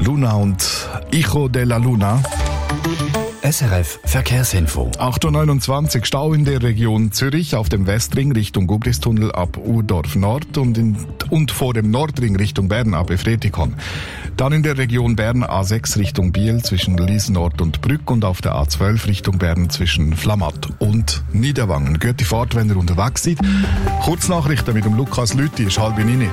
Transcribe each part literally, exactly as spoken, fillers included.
Luna und Hijo de la Luna. S R F Verkehrsinfo. acht Uhr neunundzwanzig Stau in der Region Zürich auf dem Westring Richtung Guglistunnel ab Urdorf Nord und, in, und vor dem Nordring Richtung Bern ab Efretikon. Dann in der Region Bern A sechs Richtung Biel zwischen Lies Nord und Brück und auf der A zwölf Richtung Bern zwischen Flamatt und Niederwangen. Gute Fahrt, wenn ihr unterwegs seid. Kurznachrichten mit dem Lukas Lüthi, ist halb neun.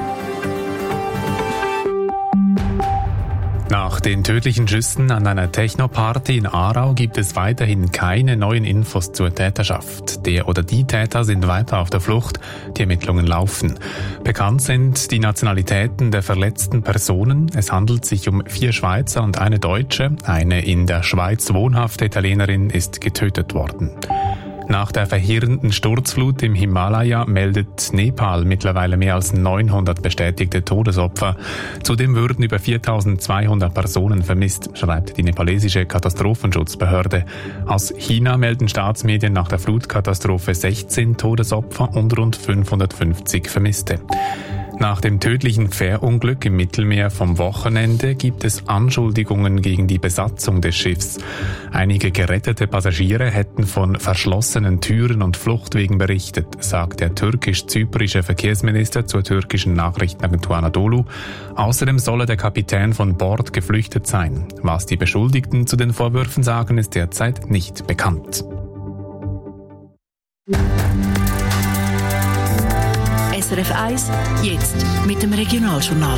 Nach den tödlichen Schüssen an einer Techno-Party in Aarau gibt es weiterhin keine neuen Infos zur Täterschaft. Der oder die Täter sind weiter auf der Flucht, die Ermittlungen laufen. Bekannt sind die Nationalitäten der verletzten Personen. Es handelt sich um vier Schweizer und eine Deutsche. Eine in der Schweiz wohnhafte Italienerin ist getötet worden. Nach der verheerenden Sturzflut im Himalaya meldet Nepal mittlerweile mehr als neunhundert bestätigte Todesopfer. Zudem würden über viertausendzweihundert Personen vermisst, schreibt die nepalesische Katastrophenschutzbehörde. Aus China melden Staatsmedien nach der Flutkatastrophe sechzehn Todesopfer und rund fünfhundertfünfzig Vermisste. Nach dem tödlichen Fährunglück im Mittelmeer vom Wochenende gibt es Anschuldigungen gegen die Besatzung des Schiffs. Einige gerettete Passagiere hätten von verschlossenen Türen und Fluchtwegen berichtet, sagt der türkisch-zyprische Verkehrsminister zur türkischen Nachrichtenagentur Anadolu. Außerdem solle der Kapitän von Bord geflüchtet sein. Was die Beschuldigten zu den Vorwürfen sagen, ist derzeit nicht bekannt. S R F eins, jetzt mit dem Regionaljournal.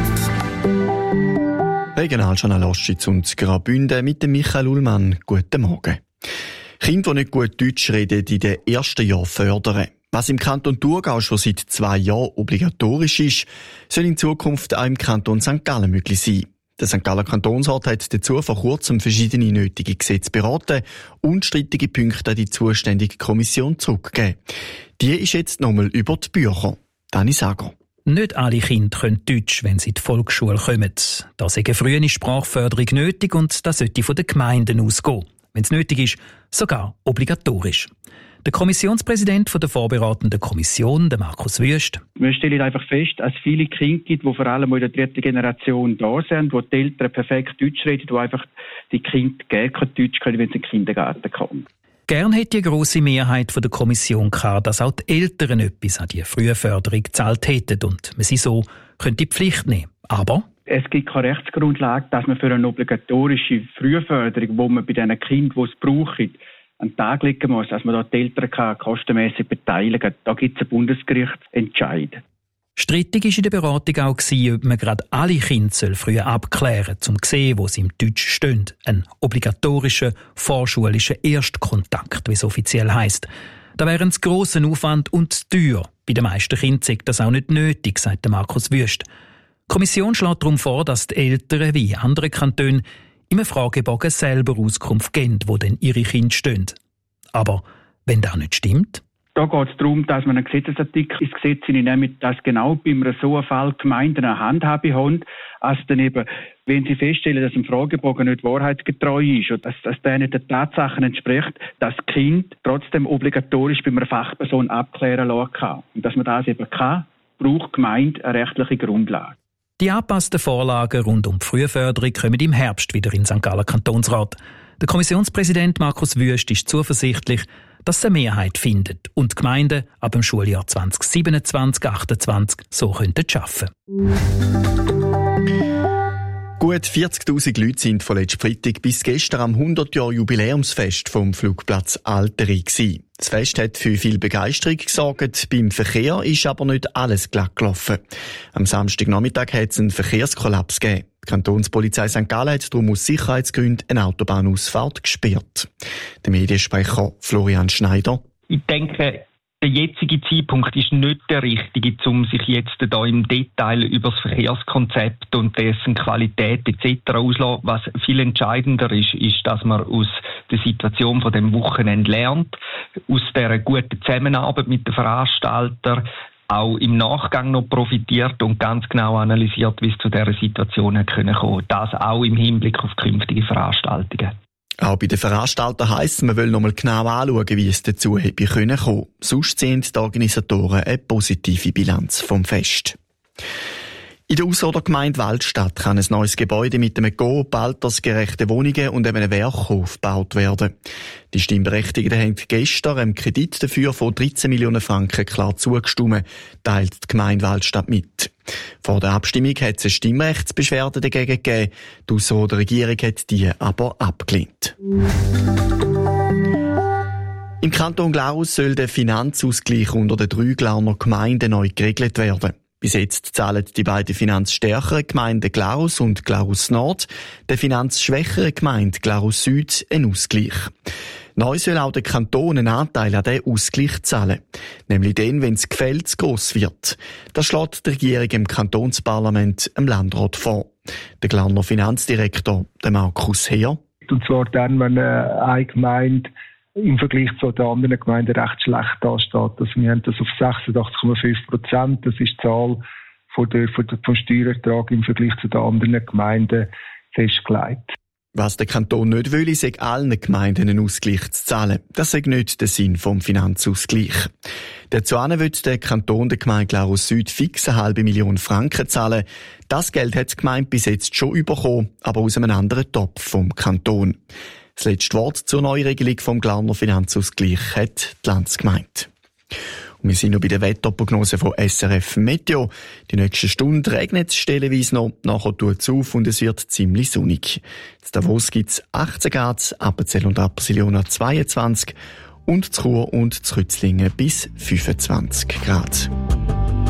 Regionaljournal Ostschweiz und Graubünden mit dem Michael Ullmann. Guten Morgen. Kinder, die nicht gut Deutsch reden, in den ersten Jahren fördern. Was im Kanton Thurgau schon seit zwei Jahren obligatorisch ist, soll in Zukunft auch im Kanton Sankt Gallen möglich sein. Der Sankt Galler Kantonsrat hat dazu vor kurzem verschiedene nötige Gesetze beraten und strittige Punkte an die zuständige Kommission zurückgegeben. Die ist jetzt nochmal über die Bücher. Dani Sager. Nicht alle Kinder können Deutsch, wenn sie in die Volksschule kommen. Da ist eine frühe Sprachförderung nötig und das sollte von den Gemeinden ausgehen. Wenn es nötig ist, sogar obligatorisch. Der Kommissionspräsident der vorberatenden Kommission, der Markus Wüst. Wir stellen einfach fest, dass es viele Kinder gibt, die vor allem in der dritten Generation da sind, wo die Eltern perfekt Deutsch reden, wo einfach die Kinder gar kein Deutsch können, wenn sie in den Kindergarten kommen. Gern hätte die grosse Mehrheit der Kommission gehabt, dass auch die Eltern etwas an die frühe Förderung gezahlt hätten und man sie so könnte die Pflicht nehmen. Aber es gibt keine Rechtsgrundlage, dass man für eine obligatorische Frühförderung, wo man bei den Kindern, die es brauchen, an den Tag legen muss, dass man da die Eltern kann, kostenmässig beteiligen kann. Da gibt es einen Bundesgerichtsentscheid. Strittig war in der Beratung auch, ob man gerade alle Kinder früher abklären soll, um zu sehen, wo sie im Deutsch stehen. Ein obligatorischer, vorschulischen Erstkontakt, wie es offiziell heisst. Da wäre ein grosser Aufwand und teuer. Bei den meisten Kindern ist das auch nicht nötig, sagt Markus Wüst. Die Kommission schlägt darum vor, dass die Eltern, wie andere Kantone, im Fragebogen selber Auskunft geben, wo denn ihre Kinder stehen. Aber wenn das nicht stimmt? Da geht es darum, dass man einen Gesetzesartikel ins Gesetz hineinnimmt, dass genau bei einem so einem Fall Gemeinden eine Handhabe haben, als dann eben, wenn sie feststellen, dass ein Fragebogen nicht wahrheitsgetreu ist oder dass, dass der nicht den Tatsachen entspricht, dass das Kind trotzdem obligatorisch bei einer Fachperson abklären lassen kann. Und dass man das eben kann, braucht die Gemeinde eine rechtliche Grundlage. Die angepassten Vorlagen rund um die Frühförderung kommen im Herbst wieder in Sankt Galler Kantonsrat. Der Kommissionspräsident Markus Wüst ist zuversichtlich, dass es eine Mehrheit findet und die Gemeinden ab dem Schuljahr zwanzig siebenundzwanzig achtundzwanzig so könnten arbeiten. Gut vierzigtausend Leute sind von letztem Freitag bis gestern am hundert Jahr Jubiläumsfest vom Flugplatz Alteri gsi. Das Fest hat für viel Begeisterung gesorgt. Beim Verkehr ist aber nicht alles glatt gelaufen. Am Samstagnachmittag hat es einen Verkehrskollaps gegeben. Die Kantonspolizei Sankt Gallen hat darum aus Sicherheitsgründen eine Autobahnausfahrt gesperrt. Der Mediensprecher Florian Schneider. Ich denke, der jetzige Zeitpunkt ist nicht der richtige, um sich jetzt da im Detail über das Verkehrskonzept und dessen Qualität et cetera auszulassen. Was viel entscheidender ist, ist, dass man aus der Situation von dem Wochenende lernt, aus der guten Zusammenarbeit mit den Veranstaltern, auch im Nachgang noch profitiert und ganz genau analysiert, wie es zu dieser Situation kommen können. Das auch im Hinblick auf künftige Veranstaltungen. Auch bei den Veranstaltern heisst es, man will noch mal genau anschauen, wie es dazu hätte kommen können. Sonst ziehen die Organisatoren eine positive Bilanz vom Fest. In der Ausserrhoder Gemeinde Waldstadt kann ein neues Gebäude mit einem Coop, altersgerechten Wohnungen und einem Werkhof gebaut werden. Die Stimmberechtigten haben gestern einem Kredit dafür von dreizehn Millionen Franken klar zugestimmt, teilt die Gemeinde Waldstadt mit. Vor der Abstimmung hat es eine Stimmrechtsbeschwerde dagegen gegeben. Die Ausserrhoder Regierung hat die aber abgelehnt. Im Kanton Glarus soll der Finanzausgleich unter den drei Glarner Gemeinden neu geregelt werden. Bis jetzt zahlen die beiden finanzstärkeren Gemeinden Glarus und Glarus Nord der finanzschwächeren Gemeinde Glarus Süd einen Ausgleich. Neu soll auch der Kanton einen Anteil an diesen Ausgleich zahlen. Nämlich dann, wenn das Gefälle zu gross wird. Das schlägt die Regierung im Kantonsparlament dem Landrat vor. Der Glarner Finanzdirektor, der Markus Heer. Und zwar dann, wenn eine Gemeinde im Vergleich zu den anderen Gemeinden recht schlecht dasteht. Also wir haben das auf sechsundachtzig Komma fünf Prozent. Das ist die Zahl von der, von der, vom Steuerertrag im Vergleich zu den anderen Gemeinden festgelegt. Was der Kanton nicht will, ist allen Gemeinden einen Ausgleich zu zahlen. Das ist nicht der Sinn vom Finanzausgleich. Dazu will der Kanton der Gemeinde Glarus Süd fix eine halbe Million Franken zahlen. Das Geld hat die Gemeinde bis jetzt schon bekommen, aber aus einem anderen Topf vom Kanton. Das letzte Wort zur Neuregelung vom Glarner Finanzausgleich hat die Landsgemeinde. Und wir sind noch bei der Wetterprognose von S R F Meteo. Die nächsten Stunden regnet es stellenweise noch, nachher tut es auf und es wird ziemlich sonnig. In Davos gibt es achtzehn Grad, Appenzell und Appenzelona zweiundzwanzig und in Chur und in Rützlingen bis fünfundzwanzig Grad.